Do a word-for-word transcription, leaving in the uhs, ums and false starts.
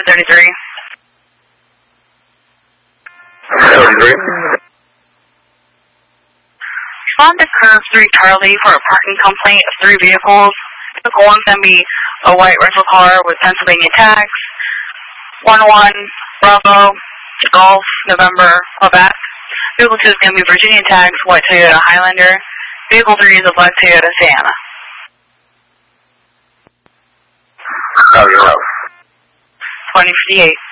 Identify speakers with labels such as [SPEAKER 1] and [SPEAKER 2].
[SPEAKER 1] thirty-three.
[SPEAKER 2] thirty-three.
[SPEAKER 1] Respond to Curve three Charlie for a parking complaint of three vehicles. Vehicle one can be a white rental car with Pennsylvania tags. one one Bravo Golf November Quebec. Vehicle two is going to be Virginia tags, white Toyota Highlander. Vehicle three is a black Toyota Sienna.
[SPEAKER 2] Roger.
[SPEAKER 1] twenty fifty-eight.